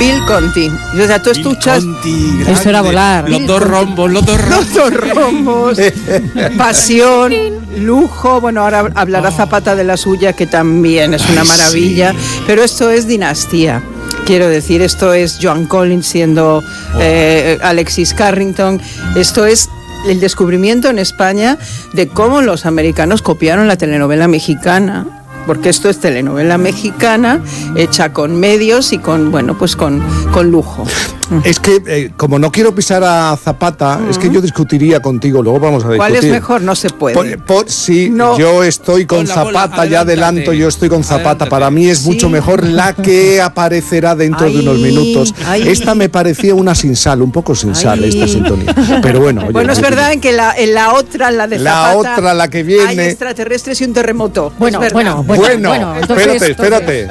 Bill Conti. O sea, tú escuchas... Esto era volar. Los dos rombos. Los dos rombos, pasión, lujo. Bueno, ahora hablará Zapata de la suya, que también es una maravilla. Sí. Pero esto es dinastía. Quiero decir, esto es Joan Collins siendo Alexis Carrington. Esto es el descubrimiento en España de cómo los americanos copiaron la telenovela mexicana. Porque esto es telenovela mexicana hecha con medios y con, bueno, pues con lujo. Es que, como no quiero pisar a Zapata, es que yo discutiría contigo, luego vamos a discutir. ¿Cuál es mejor? No se puede. Sí, no. Yo estoy con Zapata, ya adelanto, yo estoy con Zapata. Para mí es mucho mejor la que aparecerá dentro de unos minutos. Esta me parecía una sin sal, un poco sin sal, esta sintonía. Pero bueno, oye, bueno, es verdad que en la otra, la de Zapata, la otra, la que viene, hay extraterrestres y un terremoto. Bueno, espérate.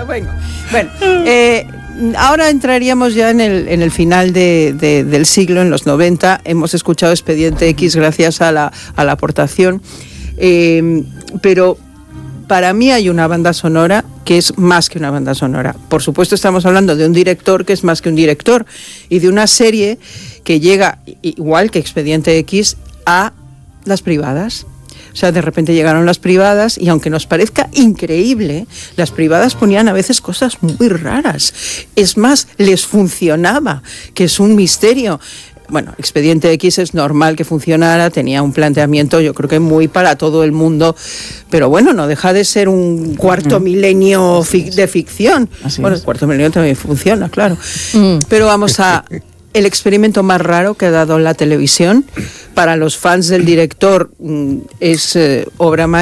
Ahora entraríamos ya en el final del siglo, en los 90. Hemos escuchado Expediente X gracias a la aportación. Pero para mí hay una banda sonora que es más que una banda sonora. Por supuesto, estamos hablando de un director que es más que un director y de una serie que llega, igual que Expediente X, a las privadas. O sea, de repente llegaron las privadas y aunque nos parezca increíble, las privadas ponían a veces cosas muy raras. Es más, les funcionaba, que es un misterio. Bueno, Expediente X es normal que funcionara, tenía un planteamiento yo creo que muy para todo el mundo, pero bueno, no deja de ser un cuarto milenio de ficción. Bueno, el cuarto milenio también funciona, claro. Pero vamos a... El experimento más raro que ha dado la televisión para los fans del director es obra maestra.